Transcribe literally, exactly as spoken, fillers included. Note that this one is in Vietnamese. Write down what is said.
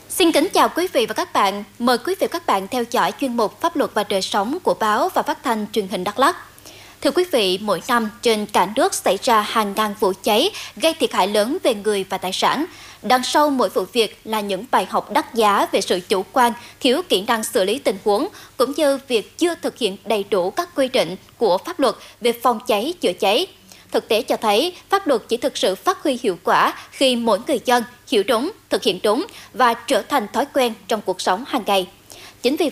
Xin kính chào quý vị và các bạn. Mời quý vị và các bạn theo dõi chuyên mục Pháp luật và đời sống của báo và phát thanh truyền hình Đắk Lắk. Thưa quý vị, mỗi năm trên cả nước xảy ra hàng ngàn vụ cháy gây thiệt hại lớn về người và tài sản. Đằng sau mỗi vụ việc là những bài học đắt giá về sự chủ quan, thiếu kỹ năng xử lý tình huống, cũng như việc chưa thực hiện đầy đủ các quy định của pháp luật về phòng cháy chữa cháy. Thực tế cho thấy, pháp luật chỉ thực sự phát huy hiệu quả khi mỗi người dân hiểu đúng, thực hiện đúng và trở thành thói quen trong cuộc sống hàng ngày. Chính vì